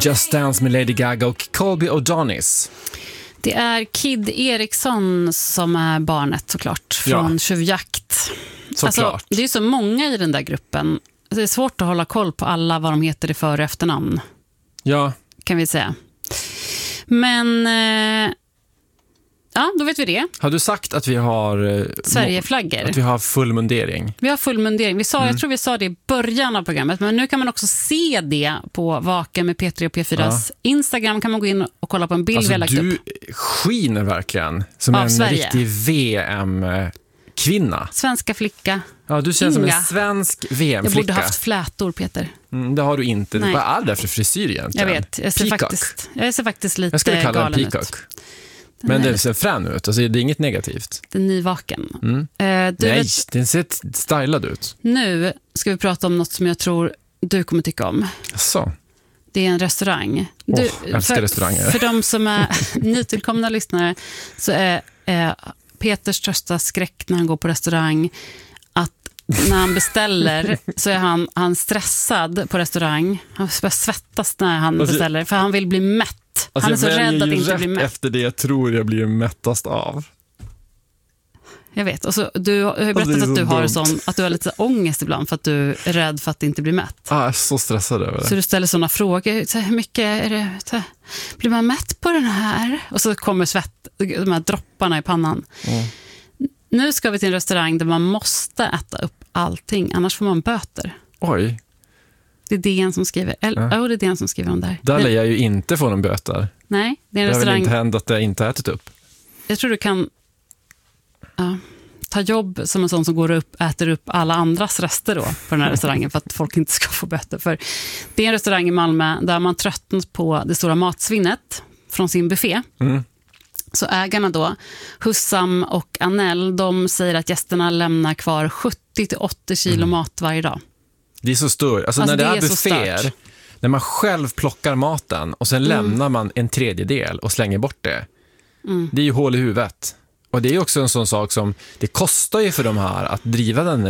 Just Dance med Lady Gaga och Colby O'Donis. Det är Kid Eriksson som är barnet såklart från Tjuvjakt. Såklart. Alltså, det är så många i den där gruppen. Det är svårt att hålla koll på alla vad de heter i för- och efternamn. Ja. Kan vi säga. Men ja, då vet vi det. Har du sagt att vi har Sverigeflaggor? Att vi har full mundering? Vi har full mundering. Jag tror vi sa det i början av programmet, men nu kan man också se det på Vaken med P3 och P4s Instagram. Kan man gå in och kolla på en bild vi har lagt upp. Du skiner verkligen som en Sverige. riktig VM-kvinna. Svenska flicka. Ja, du känns som en svensk VM-flicka. Jag borde haft flätor, Peter. Det har du inte. Nej. Vad är det för frisyr egentligen? Jag vet. Jag ser faktiskt lite jag skulle kalla galen den peacock. ut. Men det ser frän ut. Alltså, det är inget negativt. Den är nyvaken. Nej, den ser stylad ut. Nu ska vi prata om något som jag tror du kommer tycka om. Så. Det är en restaurang. Jag älskar restauranger. För de som är nytillkomna lyssnare så är Peters största skräck när han går på restaurang att när han beställer så är han stressad på restaurang. Han börjar svettas när han beställer för han vill bli mätt. Han är så rädd att inte bli mätt. Efter det jag tror jag blir mättast av. Jag vet. Och så, du har ju berättat att du har att du har lite ångest ibland för att du är rädd för att inte bli mätt. Jag är så stressad över det. Så du ställer sådana frågor. Så här, hur mycket är det? Så här, blir man mätt på den här? Och så kommer de här dropparna i pannan. Nu ska vi till en restaurang där man måste äta upp allting. Annars får man böter. Oj. Det är DN som skriver. Det är DN som skriver om det här. Där lär jag ju inte få någon böter. Nej, det är en restaurang. Det har väl inte hänt att jag inte ätit upp. Jag tror du kan ta jobb som en sån som äter upp alla andras rester då på den här restaurangen för att folk inte ska få böter. För det är en restaurang i Malmö där man tröttnat på det stora matsvinnet från sin buffé. Så ägarna då, Hussam och Anel, de säger att gästerna lämnar kvar 70-80 kilo mat varje dag. Det är så stort. Alltså när det är bufféer, när man själv plockar maten och sen lämnar man en tredjedel och slänger bort det. Det är ju hål i huvudet. Och det är också en sån sak som, det kostar ju för de här att driva den